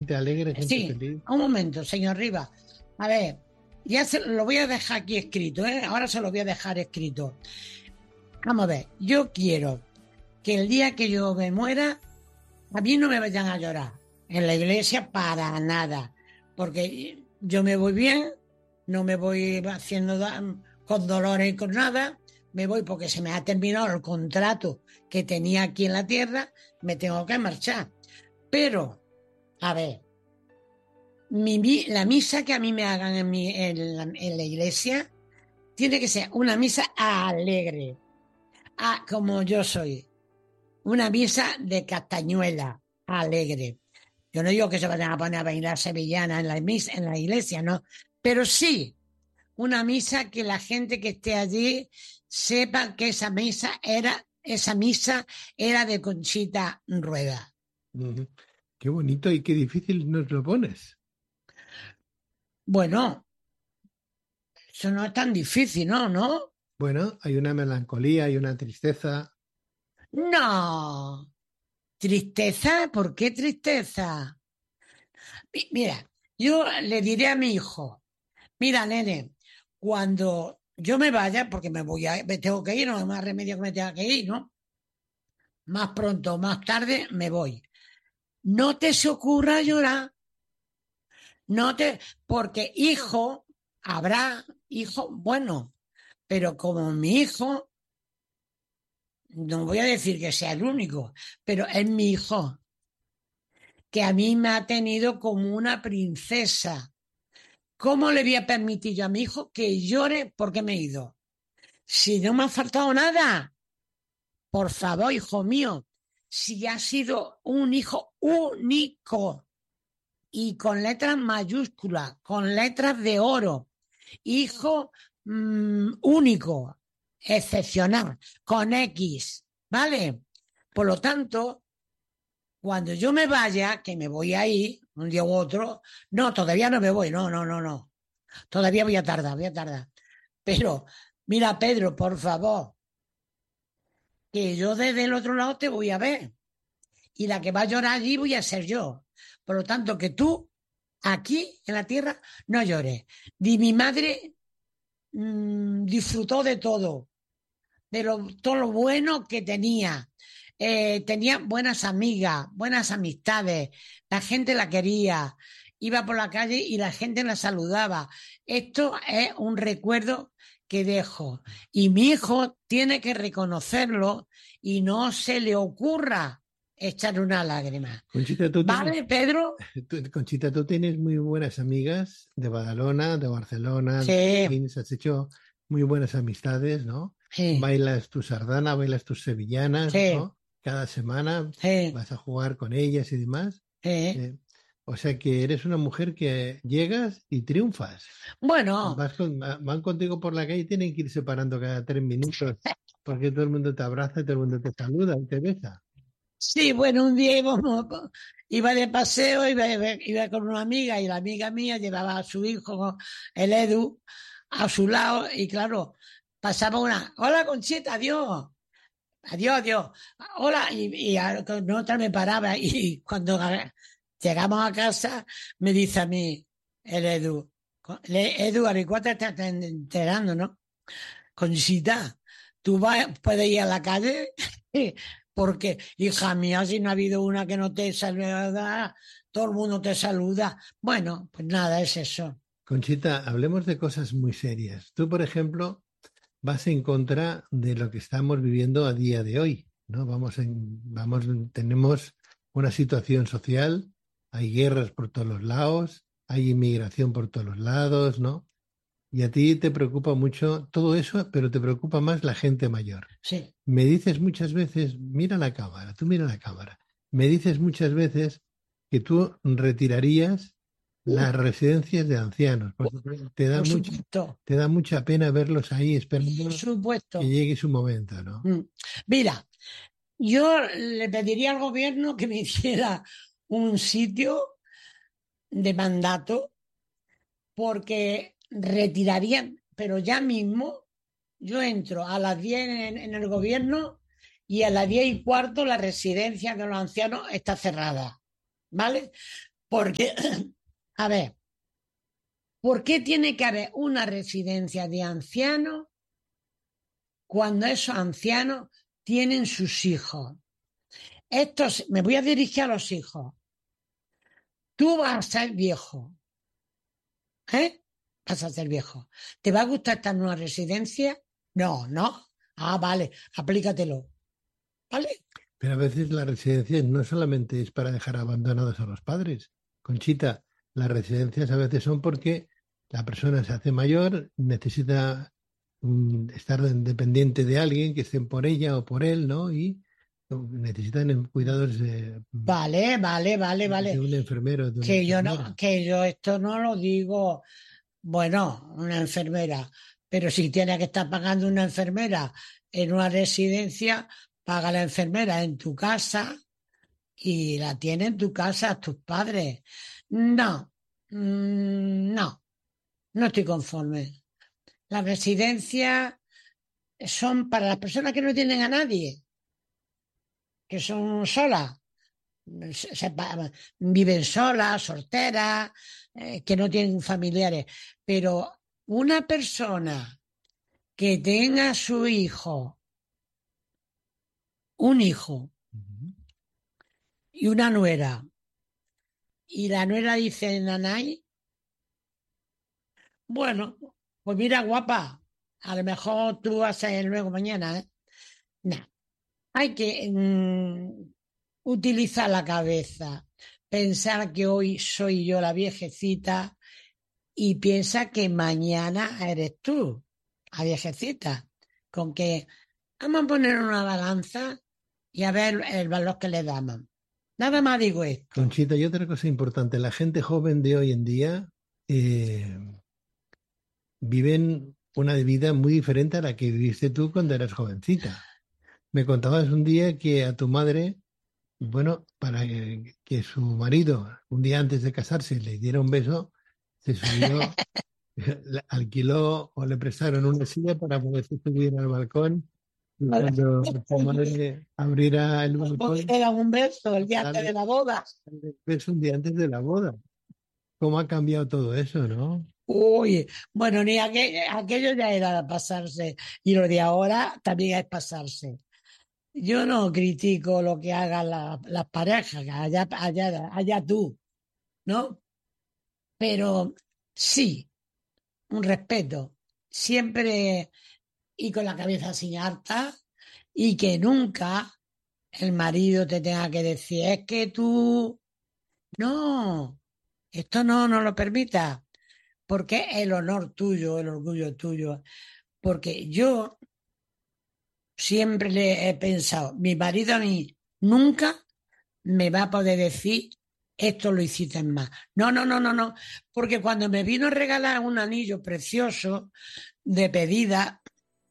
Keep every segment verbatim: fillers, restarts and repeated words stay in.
gente alegre, gente Sí, feliz. un momento, señor Rivas. A ver, ya se lo voy a dejar aquí escrito, ¿eh? Ahora se lo voy a dejar escrito. Vamos a ver, yo quiero que el día que yo me muera, a mí no me vayan a llorar en la iglesia para nada, porque yo me voy bien, no me voy haciendo con dolores y con nada, me voy porque se me ha terminado el contrato que tenía aquí en la tierra, me tengo que marchar. Pero, a ver, mi, la misa que a mí me hagan en, mi, en, la, en la iglesia tiene que ser una misa alegre, a, como yo soy. Una misa de castañuela, alegre. Yo no digo que se vayan a poner a bailar sevillana en la, misa, en la iglesia, no. Pero sí, una misa que la gente que esté allí sepa que esa misa era, esa misa era de Conchita Rueda. Uh-huh. Qué bonito y qué difícil nos lo pones. Bueno, eso no es tan difícil, ¿no? ¿No? Bueno, hay una melancolía, hay una tristeza. No. ¿Tristeza? ¿Por qué tristeza? Mira, yo le diré a mi hijo, mira, nene, cuando yo me vaya, porque me voy a, me tengo que ir, no hay más remedio que me tenga que ir, ¿no? Más pronto o más tarde me voy. No te se ocurra llorar, no te, porque hijo, habrá hijo, bueno, pero como mi hijo, no voy a decir que sea el único, pero es mi hijo, que a mí me ha tenido como una princesa. ¿Cómo le voy a permitir yo a mi hijo que llore porque me he ido? Si no me ha faltado nada, por favor, hijo mío, si ha sido un hijo único y con letras mayúsculas, con letras de oro, hijo mmm, único, excepcional, con X, ¿vale? Por lo tanto, cuando yo me vaya, que me voy a ir, un día u otro, no, todavía no me voy, no, no, no, no. Todavía voy a tardar, voy a tardar. Pero, mira, Pedro, por favor, que yo desde el otro lado te voy a ver. Y la que va a llorar allí voy a ser yo. Por lo tanto, que tú, aquí, en la tierra, no llores. Di, mi madre mmm, disfrutó de todo, de lo, todo lo bueno que tenía. Eh, tenía buenas amigas, buenas amistades, la gente la quería, iba por la calle y la gente la saludaba. Esto es un recuerdo que dejo y mi hijo tiene que reconocerlo y no se le ocurra echar una lágrima. Conchita, ¿tú ¿Vale, tienes, Pedro? tú, Conchita, tú tienes muy buenas amigas de Badalona, de Barcelona, Sí, de has hecho muy buenas amistades, ¿no? sí, Bailas tu sardana, bailas tus sevillanas, sí, ¿no? Cada semana sí, vas a jugar con ellas y demás. sí. Eh, o sea que eres una mujer que llegas y triunfas. Bueno, Vas con, van contigo por la calle y tienen que ir separando cada tres minutos porque todo el mundo te abraza, todo el mundo te saluda y te besa. sí, bueno, un día íbamos, iba de paseo, iba, iba con una amiga y la amiga mía llevaba a su hijo, el Edu, a su lado y claro, pasaba una, hola Conchita, adiós, adiós, adiós, hola, y, y a, con otra me paraba y cuando llegamos a casa me dice a mí el Edu, Edu, ¿a cuál te estás enterando, no? Conchita, tú vas, puedes ir a la calle porque, hija mía, si no ha habido una que no te saluda, todo el mundo te saluda. Bueno, pues nada, es eso. Conchita, hablemos de cosas muy serias. Tú, por ejemplo, vas en contra de lo que estamos viviendo a día de hoy, ¿no? Vamos en, vamos, tenemos una situación social, hay guerras por todos los lados, hay inmigración por todos los lados, ¿no? Y a ti te preocupa mucho todo eso, pero te preocupa más la gente mayor. Sí. Me dices muchas veces, mira la cámara, tú mira la cámara. Me dices muchas veces que tú retirarías las residencias de ancianos, porque te da, Por mucho, supuesto. te da mucha pena verlos ahí esperando Por supuesto. que llegue su momento, ¿no? Mira, yo le pediría al gobierno que me hiciera un sitio de mandato porque retirarían, pero ya mismo yo entro a las diez en, en el gobierno y a las diez y cuarto la residencia de los ancianos está cerrada, ¿vale? Porque, a ver, ¿por qué tiene que haber una residencia de ancianos cuando esos ancianos tienen sus hijos? Estos, me voy a dirigir a los hijos. Tú vas a ser viejo, ¿eh? Vas a ser viejo. ¿Te va a gustar estar en una residencia? No, no. Ah, vale, aplícatelo. ¿Vale? Pero a veces la residencia no solamente es para dejar abandonados a los padres. Conchita, las residencias a veces son porque la persona se hace mayor, necesita um, estar dependiente de alguien que estén por ella o por él, ¿no? Y um, necesitan cuidados de, Vale, vale, vale, de vale. un enfermero, de una Que yo no, enfermera. que yo esto no lo digo, bueno, una enfermera, pero si tiene que estar pagando una enfermera en una residencia, paga la enfermera en tu casa y la tiene en tu casa tus padres. No, mm, no, no estoy conforme. Las residencias son para las personas que no tienen a nadie, que son solas. Se, se, viven solas, solteras, eh, que no tienen familiares. Pero una persona que tenga su hijo, un hijo Ujú. y una nuera, y la nuera dice, nanay, bueno, pues mira, guapa, a lo mejor tú vas a ir luego mañana, ¿eh? No, hay que mm, utilizar la cabeza, pensar que hoy soy yo la viejecita y piensa que mañana eres tú, la viejecita, con que vamos a poner una balanza y a ver el valor que le damos. Nada más digo esto. Conchita, y otra cosa importante, la gente joven de hoy en día eh, viven una vida muy diferente a la que viviste tú cuando eras jovencita. Me contabas un día que a tu madre, bueno, para que, que su marido, un día antes de casarse, le diera un beso, se subió, le alquiló o le prestaron una silla para poder subir al balcón. Y cuando tu madre abriera el Porque balcón, te dan un beso el día antes darle de la boda. el beso un día antes de la boda. ¿Cómo ha cambiado todo eso, no? Uy, bueno, ni aquello, aquello ya era pasarse y lo de ahora también es pasarse. Yo no critico lo que hagan la- las parejas, que allá, allá, allá tú, ¿no? Pero sí, un respeto, siempre y con la cabeza sin harta y que nunca el marido te tenga que decir, es que tú, no, esto no, no lo permita, porque es el honor tuyo, el orgullo tuyo, porque yo siempre le he pensado, mi marido a mí nunca me va a poder decir esto lo hiciste más. No, no, no, no, no, porque cuando me vino a regalar un anillo precioso de pedida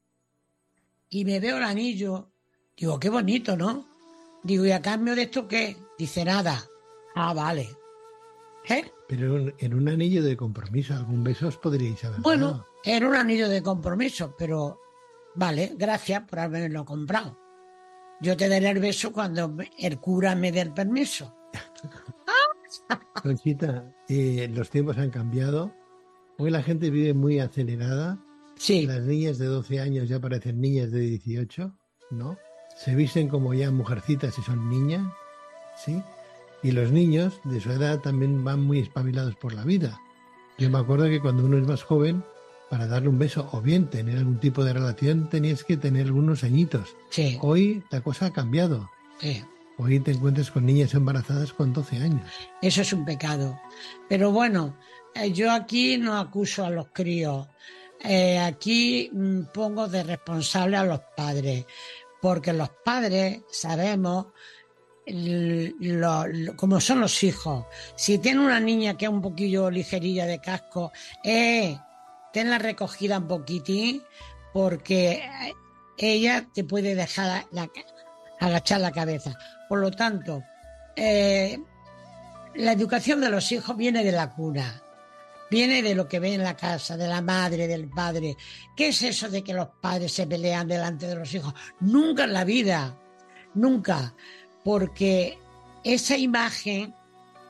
y me veo el anillo, digo, qué bonito, ¿no? Digo, ¿y a cambio de esto qué? Dice, nada. Ah, vale. ¿Eh? Pero en en un anillo de compromiso, algún beso os podríais haber Bueno, dado. era un anillo de compromiso, pero vale, gracias por haberlo comprado. Yo te daré el beso cuando el cura me dé el permiso. Conchita, eh, los tiempos han cambiado. Hoy la gente vive muy acelerada. Sí, Las niñas de doce años ya parecen niñas de dieciocho, ¿no? Se visten como ya mujercitas y son niñas, ¿sí? Y los niños de su edad también van muy espabilados por la vida. Yo me acuerdo que cuando uno es más joven, para darle un beso o bien tener algún tipo de relación, tenías que tener algunos añitos. sí, Hoy la cosa ha cambiado. sí. Hoy te encuentras con niñas embarazadas con doce años. Eso es un pecado. Pero bueno, eh, yo aquí no acuso a los críos. Eh, aquí mm, pongo de responsable a los padres, porque los padres sabemos l- lo- lo- cómo son los hijos. Si tiene una niña que es un poquillo ligerilla de casco, eh, tenla recogida un poquitín, porque eh, ella te puede dejar la- agachar la cabeza. Por lo tanto, eh, la educación de los hijos viene de la cuna, viene de lo que ve en la casa, de la madre, del padre. ¿Qué es eso de que los padres se pelean delante de los hijos? Nunca en la vida, nunca, porque esa imagen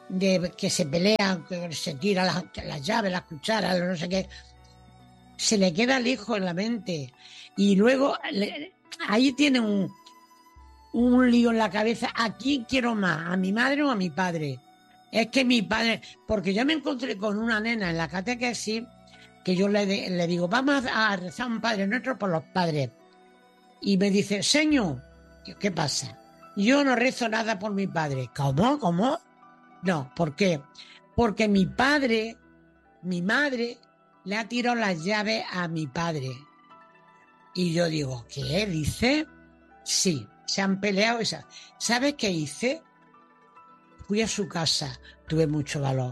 de que se pelean, que se tiran las, las llaves, las cucharas, no sé qué, se le queda el hijo en la mente. Y luego le, ahí tiene un, un lío en la cabeza. ¿A quién quiero más? ¿A mi madre o a mi padre? Es que mi padre... Porque yo me encontré con una nena en la catequesis que yo le, de, le digo, vamos a rezar un Padre Nuestro por los padres. Y me dice, señor, ¿qué pasa? Yo no rezo nada por mi padre. ¿Cómo? ¿Cómo? No, ¿por qué? Porque mi padre, mi madre, le ha tirado las llaves a mi padre. Y yo digo, ¿qué dice? Sí, se han peleado esas. ¿Sabes qué hice? Fui a su casa, tuve mucho valor.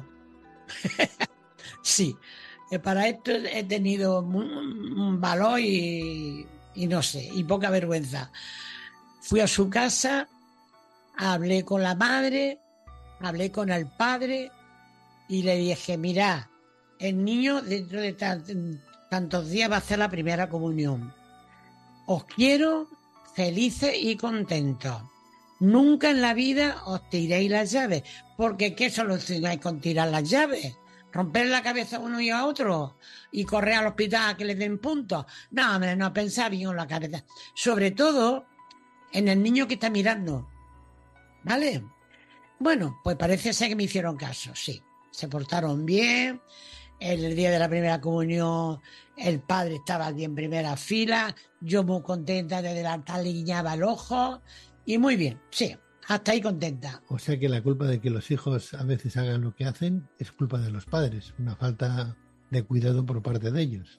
Sí, para esto he tenido un valor y, y no sé, y poca vergüenza. Fui a su casa, hablé con la madre, hablé con el padre y le dije, mira, el niño dentro de tantos días va a hacer la primera comunión. Os quiero felices y contentos. Nunca en la vida os tiréis las llaves, porque ¿qué solucionáis con tirar las llaves? ¿Romper la cabeza a uno y a otro? ¿Y correr al hospital a que le den puntos? No, hombre, no, pensar bien en la cabeza. Sobre todo en el niño que está mirando. ¿Vale? Bueno, pues parece ser que me hicieron caso, sí. Se portaron bien. El día de la primera comunión el padre estaba allí en primera fila. Yo muy contenta de adelantar, guiñaba el ojo. Y muy bien, sí, hasta ahí contenta. O sea que la culpa de que los hijos a veces hagan lo que hacen es culpa de los padres, una falta de cuidado por parte de ellos.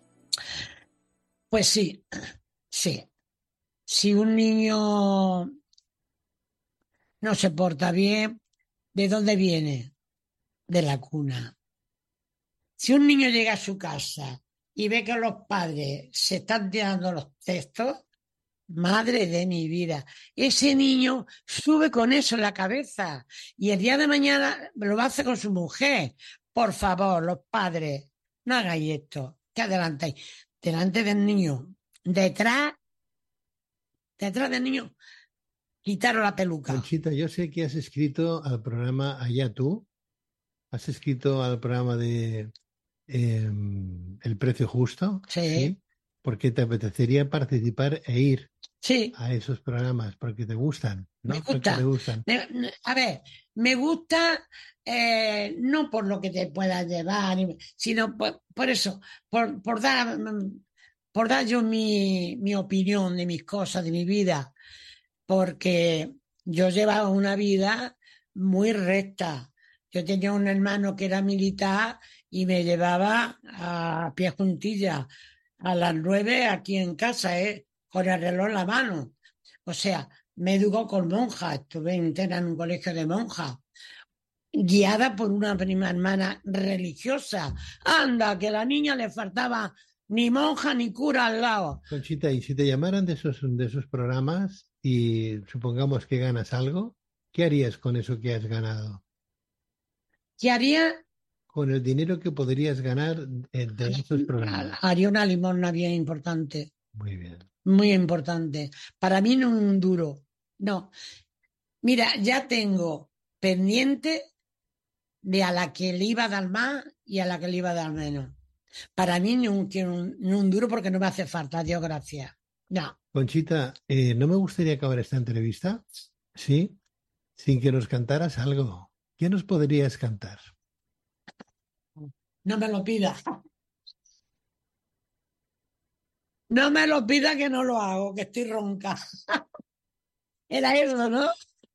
Pues sí, sí. Si un niño no se porta bien, ¿de dónde viene? De la cuna. Si un niño llega a su casa y ve que los padres se están tirando los textos, madre de mi vida, ese niño sube con eso en la cabeza y el día de mañana lo va a hacer con su mujer. Por favor, los padres, no hagáis esto. ¿Qué adelantáis? Delante del niño, detrás, detrás del niño, quitaros la peluca. Conchita, yo sé que has escrito al programa Allá tú, has escrito al programa de eh, El Precio Justo, sí. ¿sí? Porque te apetecería participar e ir sí. a esos programas, porque te gustan, ¿no? Me gusta. Porque te gustan. Me, a ver, me gusta eh, no por lo que te pueda llevar, sino por, por eso, por, por, dar, por dar yo mi, mi opinión de mis cosas, de mi vida, porque yo llevaba una vida muy recta. Yo tenía un hermano que era militar y me llevaba a pie juntilla a las nueve aquí en casa, ¿eh? Con el reloj en la mano. O sea, me educó con monjas, estuve entera en un colegio de monjas, guiada por una prima hermana religiosa. Anda, que a la niña le faltaba ni monja ni cura al lado. Conchita, y si te llamaran de esos, de esos programas y supongamos que ganas algo, ¿qué harías con eso que has ganado? ¿Qué haría? Con el dinero que podrías ganar de esos programas. Haría una limosna bien importante. Muy bien. Muy importante. Para mí no un duro. No. Mira, ya tengo pendiente de a la que le iba a dar más y a la que le iba a dar menos. Para mí ni un, ni un duro porque no me hace falta, Dios gracias. No. Conchita, eh, ¿no me gustaría acabar esta entrevista? Sí, sin que nos cantaras algo. ¿Qué nos podrías cantar? No me lo pida. No me lo pida que no lo hago, que estoy ronca. Era eso, ¿no?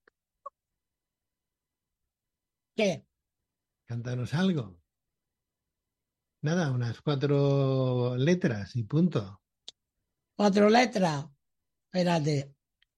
¿Qué? Cántanos algo. Nada, unas cuatro letras y punto. Cuatro letras. Espérate.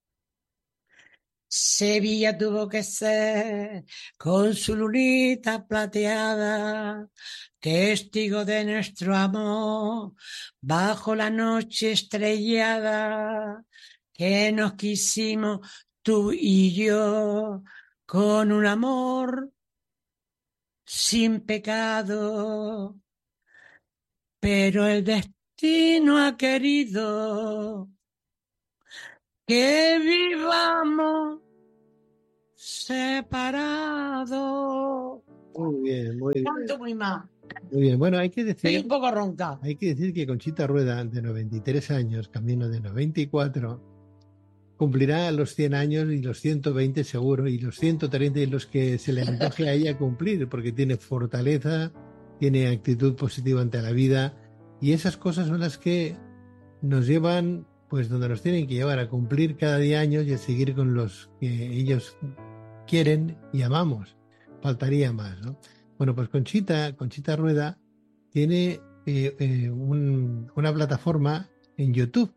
Sevilla tuvo que ser con su lunita plateada, testigo de nuestro amor, bajo la noche estrellada, que nos quisimos tú y yo, con un amor sin pecado, pero el destino ha querido que vivamos separado. Muy bien, muy bien. Canto muy mal. Muy bien. Bueno, hay que Estoy decir, un poco ronca. hay que decir que Conchita Rueda, de noventa y tres años, camino de noventa y cuatro, cumplirá los cien años y los ciento veinte seguro, y los ciento treinta y los que se le antoje a ella cumplir, porque tiene fortaleza, tiene actitud positiva ante la vida, y esas cosas son las que nos llevan pues donde nos tienen que llevar, a cumplir cada día años y a seguir con los que ellos quieren y amamos. Faltaría más, ¿no? Bueno, pues Conchita, Conchita Rueda tiene eh, eh, un- una plataforma en YouTube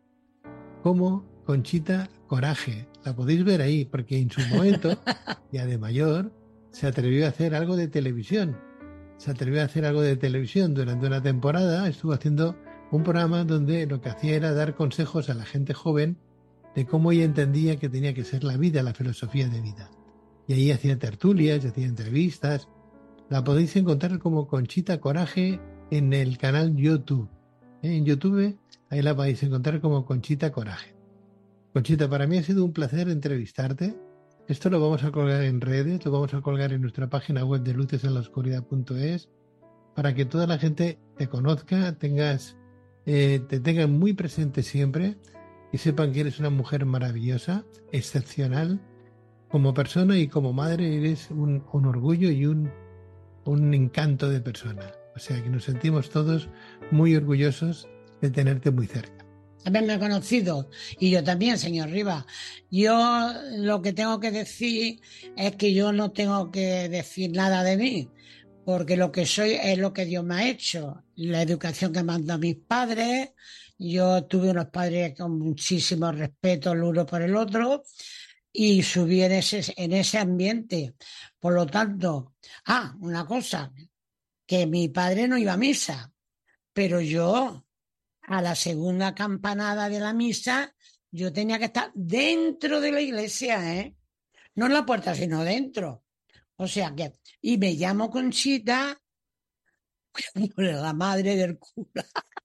como Conchita Coraje. La podéis ver ahí, porque en su momento, ya de mayor, se atrevió a hacer algo de televisión. Se atrevió a hacer algo de televisión durante una temporada. Estuvo haciendo un programa donde lo que hacía era dar consejos a la gente joven de cómo ella entendía que tenía que ser la vida, la filosofía de vida. Y ahí hacía tertulias, hacía entrevistas. La podéis encontrar como Conchita Coraje en el canal YouTube. ¿Eh? En YouTube, ahí la podéis encontrar como Conchita Coraje. Conchita, para mí ha sido un placer entrevistarte. Esto lo vamos a colgar en redes, lo vamos a colgar en nuestra página web de luces en la oscuridad punto es, para que toda la gente te conozca, tengas, eh, te tengan muy presente siempre y sepan que eres una mujer maravillosa, excepcional. Como persona y como madre eres un, un orgullo y un, un encanto de persona. O sea que nos sentimos todos muy orgullosos de tenerte muy cerca. Haberme conocido. Y yo también, señor Rivas. Yo lo que tengo que decir es que yo no tengo que decir nada de mí, porque lo que soy es lo que Dios me ha hecho. La educación que me han dado mis padres. Yo tuve unos padres con muchísimo respeto el uno por el otro y subí en ese, en ese ambiente. Por lo tanto, ah, una cosa, que mi padre no iba a misa, pero yo a la segunda campanada de la misa, yo tenía que estar dentro de la iglesia, ¿eh? No en la puerta, sino dentro. O sea que, y me llamo Conchita, la madre del cura.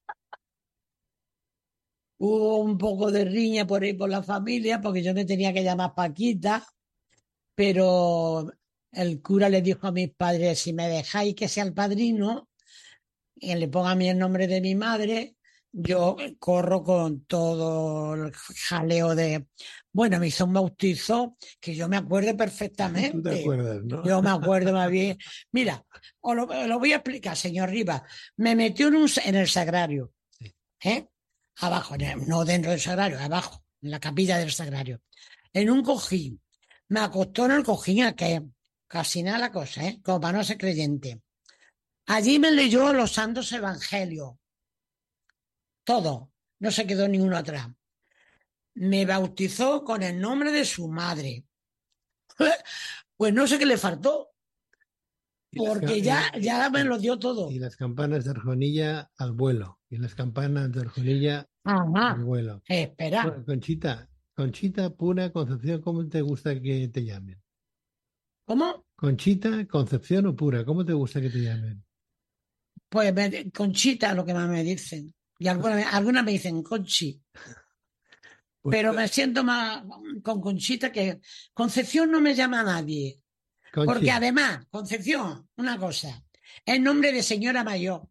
Hubo un poco de riña por ahí por la familia, porque yo me tenía que llamar Paquita, pero el cura le dijo a mis padres, si me dejáis que sea el padrino, y le ponga a mí el nombre de mi madre, yo corro con todo el jaleo de... Bueno, me hizo un bautizo que yo me acuerdo perfectamente. Tú te acuerdas, ¿no? Yo me acuerdo más bien. Mira, os lo, os lo voy a explicar, señor Rivas. Me metió en, un, en el sagrario, ¿eh? Abajo, no dentro del sagrario, abajo, en la capilla del sagrario. En un cojín. Me acostó en el cojín a que casi nada la cosa, ¿eh? Como para no ser creyente. Allí me leyó los santos evangelios. Todo. No se quedó ninguno atrás. Me bautizó con el nombre de su madre. Pues no sé qué le faltó, porque ya, ya me lo dio todo. Y las campanas de Arjonilla al vuelo. Y las campanas de Arjonilla Ajá. al vuelo. Espera. Bueno, Conchita, Conchita Pura Concepción, ¿cómo te gusta que te llamen? ¿Cómo? Conchita, Concepción o Pura, ¿cómo te gusta que te llamen? Pues me, Conchita, lo que más me dicen. Y algunas, algunas me dicen Conchi. Pues, Pero me siento más con Conchita que Concepción no me llama a nadie. Conchi, Porque además, Concepción, una cosa, es nombre de señora mayor.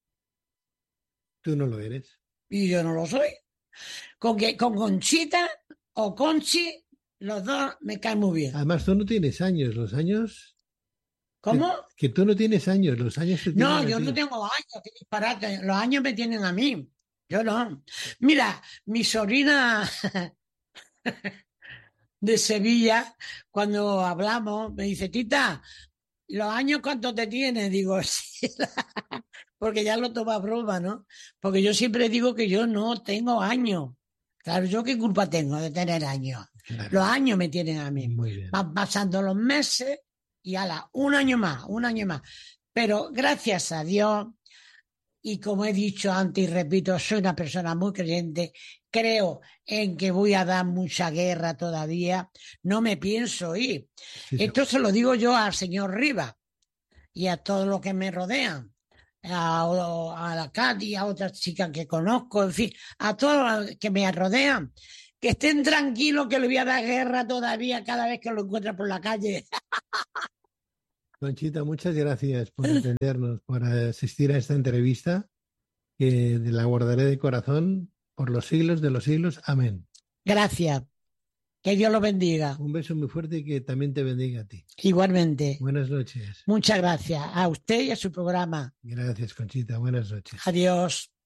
tú no lo eres. Y yo no lo soy. Con, que, con Conchita o Conchi, los dos me caen muy bien. Además, tú no tienes años, los años... ¿Cómo? Que, que tú no tienes años, los años te tienen No, a yo ti. no tengo años, qué disparate. Los años me tienen a mí. Yo no. Mira, mi sobrina de Sevilla, cuando hablamos, me dice, Tita, ¿los años cuántos te tienes? Digo, sí, porque ya lo toma broma, ¿no? Porque yo siempre digo que yo no tengo años. Claro, ¿yo qué culpa tengo de tener años? Claro. Los años me tienen a mí. Muy bien. Van pasando los meses y ala, un año más, un año más. Pero gracias a Dios, y como he dicho antes y repito, soy una persona muy creyente, creo en que voy a dar mucha guerra todavía, no me pienso ir. Sí, Esto se lo digo yo al señor Rivas y a todos los que me rodean, a, a la Katy, a otras chicas que conozco, en fin, a todos los que me rodean, que estén tranquilos, que le voy a dar guerra todavía cada vez que lo encuentre por la calle. Conchita, muchas gracias por atendernos, por asistir a esta entrevista, que la guardaré de corazón por los siglos de los siglos. Amén. Gracias. Que Dios lo bendiga. Un beso muy fuerte y que también te bendiga a ti. Igualmente. Buenas noches. Muchas gracias a usted y a su programa. Gracias, Conchita. Buenas noches. Adiós.